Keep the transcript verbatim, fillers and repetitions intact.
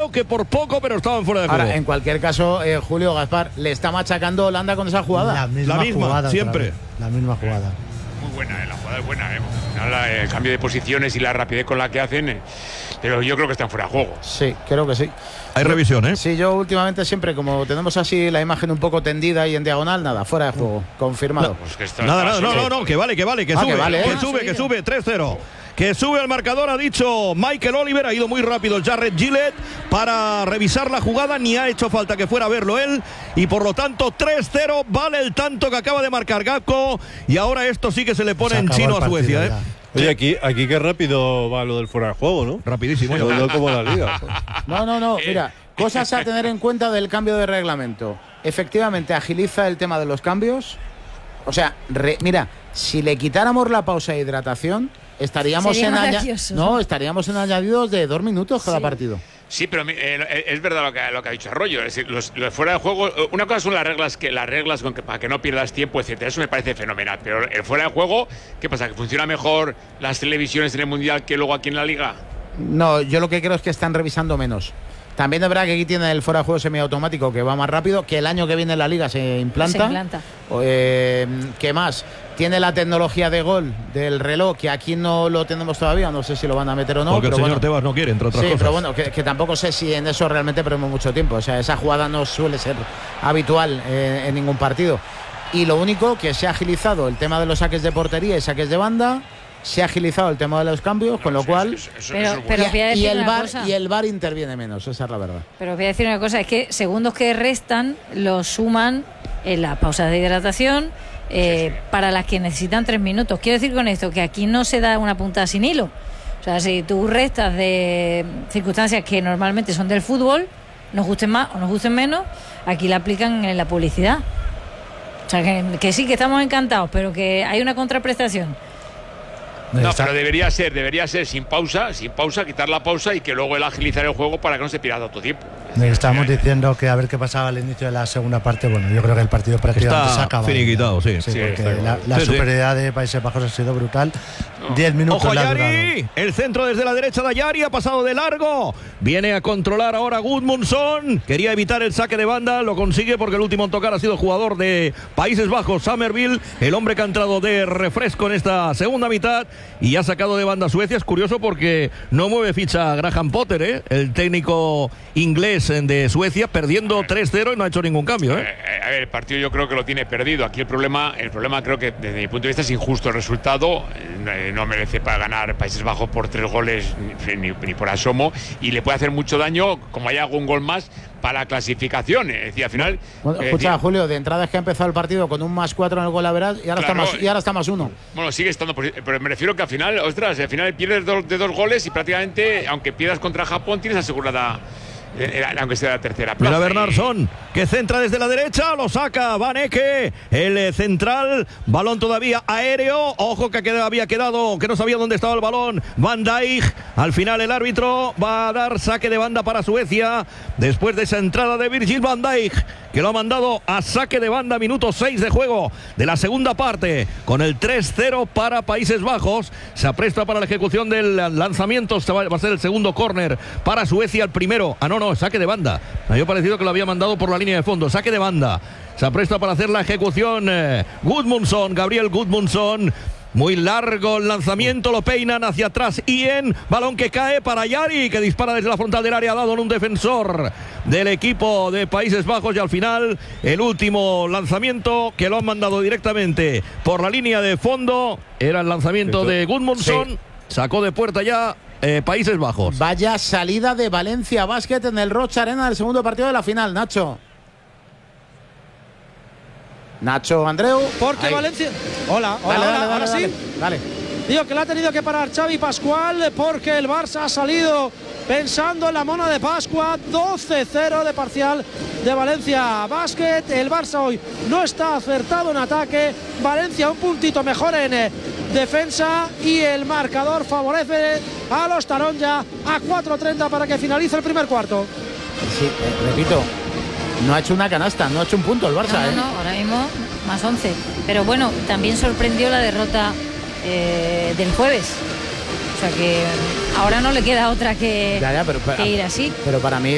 creo que por poco, pero estaban fuera de juego. Ahora, en cualquier caso, eh, Julio Gaspar, ¿le está machacando Holanda con esa jugada? La misma, la misma jugada, siempre. La misma jugada. Muy buena, eh, la jugada es buena. Eh. La, el cambio de posiciones y la rapidez con la que hacen, eh, pero yo creo que están fuera de juego. Sí, creo que sí. Hay revisión, ¿eh? Sí, yo últimamente siempre, como tenemos así la imagen un poco tendida y en diagonal, nada, fuera de juego, confirmado. No, pues que está, Nada, está nada, no, solo. no, no, que vale, que vale, que Ah, sube, que vale, que ¿eh? sube, Ah, que subido. sube, tres cero. Que sube al marcador, ha dicho Michael Oliver, ha ido muy rápido el Jarred Gillett para revisar la jugada, ni ha hecho falta que fuera a verlo él, y por lo tanto tres cero, vale el tanto que acaba de marcar Gakpo, y ahora esto sí que se le pone Se en acabó chino el a Suecia, partido ¿eh? ya. Oye, aquí, aquí qué rápido va lo del fuera de juego, ¿no? Rapidísimo. No, no como la liga. No, no, no, mira, cosas a tener en cuenta del cambio de reglamento. Efectivamente, agiliza el tema de los cambios. O sea, re, mira, si le quitáramos la pausa de hidratación, estaríamos Sería en más aña- gracioso. no, estaríamos en añadidos de dos minutos cada Sí. partido. Sí, pero eh, es verdad lo que, lo que ha dicho Arroyo. Es decir, los, los fuera de juego, una cosa son las reglas que las reglas con que, para que no pierdas tiempo, etcétera. Eso me parece fenomenal. Pero el fuera de juego, ¿qué pasa? ¿Que funciona mejor las televisiones en el Mundial que luego aquí en la Liga? No, yo lo que creo es que están revisando menos. También es verdad que aquí tiene el fuera de juego semiautomático que va más rápido, que el año que viene en la liga se implanta. Se implanta. O, eh, ¿Qué más? Tiene la tecnología de gol del reloj, que aquí no lo tenemos todavía, no sé si lo van a meter o no. Porque el pero señor bueno. Tebas no quiere, entre otras Sí, cosas. pero bueno, que, que tampoco sé si en eso realmente perdemos mucho tiempo. O sea, esa jugada no suele ser habitual eh, en ningún partido. Y lo único que se ha agilizado el tema de los saques de portería y saques de banda, se ha agilizado el tema de los cambios, con lo cual... Eso- eso- Pero- eso es pero- bueno. os voy a y, decir el una VAR, cosa. y el VAR interviene menos, esa es la verdad. Pero os voy a decir una cosa, es que segundos que restan los suman en las pausas de hidratación eh, para las que necesitan tres minutos. Quiero decir con esto que aquí no se da una puntada sin hilo. O sea, si tú restas de circunstancias que normalmente son del fútbol, nos gusten más o nos gusten menos, aquí la aplican en la publicidad. O sea, que, que sí, que estamos encantados, pero que hay una contraprestación. No, Está- pero debería ser, debería ser sin pausa, sin pausa, quitar la pausa y que luego el agilizar el juego para que no se pierda tanto tiempo. Estamos diciendo que a ver qué pasaba al inicio de la segunda parte. Bueno, yo creo que el partido prácticamente Está se acaba. finiquitado, sí. Sí, Sí, porque está la, claro. la Sí, sí. superioridad de Países Bajos ha sido brutal. Diez minutos Ojo, le ha durado. Yari, el centro desde la derecha de Yari ha pasado de largo, viene a controlar ahora Gudmundsson, quería evitar el saque de banda, lo consigue porque el último en tocar ha sido el jugador de Países Bajos, Summerville, el hombre que ha entrado de refresco en esta segunda mitad y ha sacado de banda a Suecia. Es curioso porque no mueve ficha Graham Potter, ¿eh? El técnico inglés de Suecia, perdiendo tres cero y no ha hecho ningún cambio, ¿eh? Eh, a ver, el partido yo creo que lo tiene perdido. Aquí el problema, el problema creo que desde mi punto de vista es injusto el resultado. Eh, no merece para ganar Países Bajos por tres goles ni, ni- ni por asomo y le puede hacer mucho daño como haya algún gol más para la clasificación. Es decir, al final. Bueno, eh, escucha, decir, Julio, de entrada es que ha empezado el partido con un más cuatro en el gol a verás y ahora, Claro, está más, y ahora está más uno. Bueno, sigue estando, posi- pero me refiero que al final, ostras, al final pierdes dos, de dos goles y prácticamente, aunque pierdas contra Japón, tienes asegurada, eh, eh, aunque sea la tercera plaza. Mira Y- Bernardsson, que centra desde la derecha, lo saca Van Ecke, el eh, central, balón todavía aéreo, ojo que queda- había quedado, que no sabía dónde estaba el balón, Van Dijk, al final el árbitro va a dar saque de banda para Suecia, después de esa entrada de Virgil Van Dijk, que lo ha mandado a saque de banda, minuto seis de juego de la segunda parte, con el tres cero para Países Bajos, se apresta para la ejecución del lanzamiento, se va, va a ser el segundo córner para Suecia, el primero, ah no, no, saque de banda, me había parecido que lo había mandado por la línea de fondo, saque de banda, se apresta para hacer la ejecución eh, Gudmundsson, Gabriel Gudmundsson. Muy largo el lanzamiento, lo peinan hacia atrás Ian, balón que cae para Yari, que dispara desde la frontal del área, dado en un defensor del equipo de Países Bajos y al final el último lanzamiento que lo han mandado directamente por la línea de fondo, era el lanzamiento de Gudmundsson, Sí. sacó de puerta ya eh, Países Bajos. Vaya salida de Valencia Basket en el Rocha Arena del segundo partido de la final, Nacho. Nacho Andreu. Porque Ahí. Valencia. Hola, hola, Dale, hola, dale, ahora dale, sí. Dale. Digo que la ha tenido que parar Xavi Pascual porque el Barça ha salido pensando en la mona de Pascua. doce cero de parcial de Valencia Basket. El Barça hoy no está acertado en ataque. Valencia un puntito mejor en eh, defensa y el marcador favorece a los Taronja a cuatro treinta para que finalice el primer cuarto. Sí, eh, repito, no ha hecho una canasta, no ha hecho un punto el Barça, No, no, ¿eh? no, ahora mismo más once. Pero bueno, también sorprendió la derrota eh, del jueves. O sea que ahora no le queda otra que, Ya, ya, pero, pero- que ir así. Pero para mí